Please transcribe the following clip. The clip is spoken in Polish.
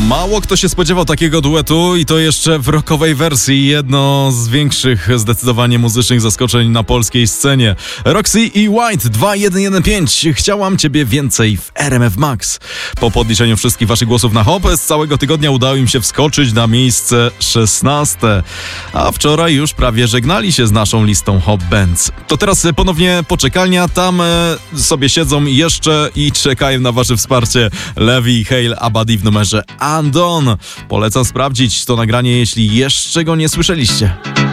Mało kto się spodziewał takiego duetu i to jeszcze w rockowej wersji. Jedno z większych zdecydowanie muzycznych zaskoczeń na polskiej scenie. Roxy i White 2115. Chciałam ciebie więcej w RMF Max. Po podliczeniu wszystkich waszych głosów na hop z całego tygodnia udało im się wskoczyć na miejsce 16. A wczoraj już prawie żegnali się z naszą listą Hop Bands. To teraz ponownie poczekalnia. Tam sobie siedzą jeszcze i czekają na wasze wsparcie. Levi, Hale, Abadi w numerze Undone. Polecam sprawdzić to nagranie, jeśli jeszcze go nie słyszeliście.